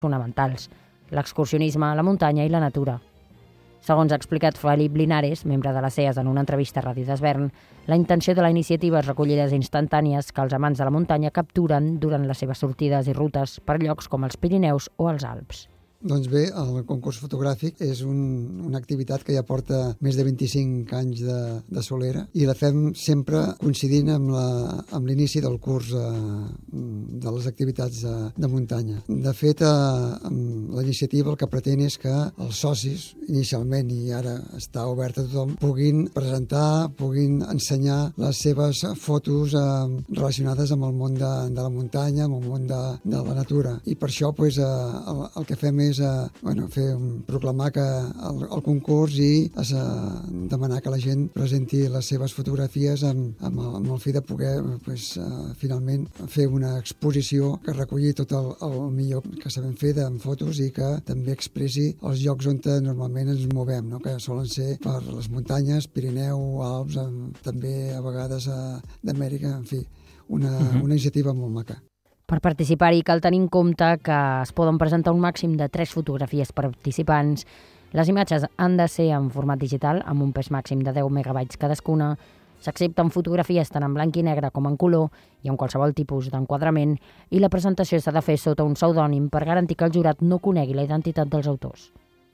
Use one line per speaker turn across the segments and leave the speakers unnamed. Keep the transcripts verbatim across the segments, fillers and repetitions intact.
fonamentals: l'excursionisme, la muntanya i la natura. Segons ha explicat Felip Linares, membre de la C E A S en una entrevista a Ràdio d'Esvern, la intenció de la iniciativa és recollides instantànies que els amants de la muntanya capturen durant les seves sortides i rutes per llocs com els Pirineus o els Alps.
Doncs bé, el concurs fotogràfic és un, una activitat que ja porta més de vint-i-cinc anys de, de solera i la fem sempre coincidint amb la, amb l'inici del curs eh, de les activitats de, de muntanya. De fet, eh, la iniciativa el que pretén és que els socis, inicialment i ara està obert a tothom, puguin presentar, puguin ensenyar les seves fotos eh, relacionades amb el món de, de la muntanya, amb el món de, de la natura. I per això pues, eh, el, el que fem és és a, bueno, fer un, proclamar que el, el concurs i es, a, demanar que la gent presenti les seves fotografies amb, amb, el, amb el fi de poder pues, a, finalment fer una exposició que reculli tot el, el millor que sabem fer amb fotos i que també expressi els llocs on normalment ens movem, no? Que solen ser per les muntanyes, Pirineu, Alps, amb, també a vegades d'Amèrica, en fi, una, uh-huh. una iniciativa molt maca.
Per participar-hi cal tenir en compte que es poden presentar un màxim de tres fotografies per participants. Les imatges han de ser en format digital, amb un pes màxim de deu megabytes cadascuna. S'accepten fotografies tant en blanc i negre com en color i amb qualsevol tipus d'enquadrament, i la presentació s'ha de fer sota un pseudònim per garantir que el jurat no conegui la identitat dels autors.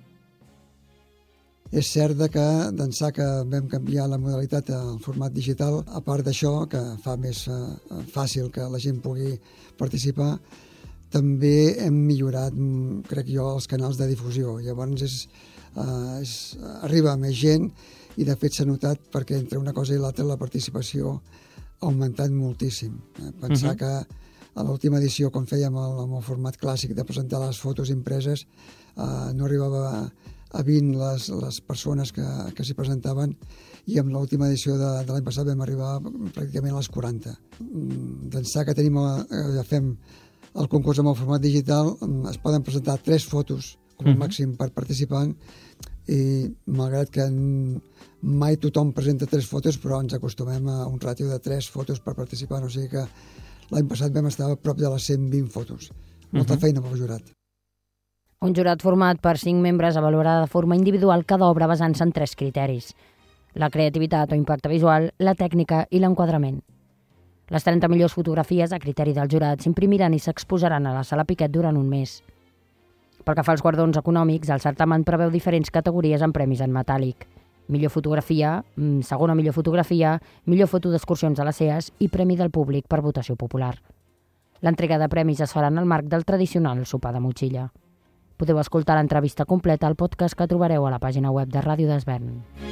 És cert que d'ençà que vam canviar la modalitat al format digital, a part d'això, que fa més eh, fàcil que la gent pugui participar, també hem millorat, crec jo, els canals de difusió. Llavors és, eh, és, arriba a més gent i de fet s'ha notat perquè entre una cosa i l'altra la participació ha augmentat moltíssim. Pensar uh-huh. que a l'última edició, quan fèiem el, el format clàssic de presentar les fotos impreses, eh, no arribava a a vint les, les persones que, que s'hi presentaven i amb l'última edició de, de l'any passat vam arribar pràcticament a les quaranta. D'ençà que tenim, ja fem el concurs amb el format digital, es poden presentar tres fotos com a uh-huh. màxim per participant i malgrat que mai tothom presenta tres fotos, però ens acostumem a un ràtio de tres fotos per participant, o sigui que l'any passat vam estar a prop de les cent vint fotos. Molta uh-huh. feina pel jurat.
Un jurat format per cinc membres valorarà de forma individual cada obra basant-se en tres criteris: la creativitat o impacte visual, la tècnica i l'enquadrament. Les trenta millors fotografies, a criteri del jurat, s'imprimiran i s'exposaran a la Sala Piquet durant un mes. Pel que fa als guardons econòmics, el certamen preveu diferents categories amb premis en metàl·lic: millor fotografia, segona millor fotografia, millor foto d'excursions a les C E A S i premi del públic per votació popular. L'entrega de premis es farà en el marc del tradicional sopar de motxilla. Podeu escoltar l'entrevista completa al podcast que trobareu a la pàgina web de Ràdio d'Esvern.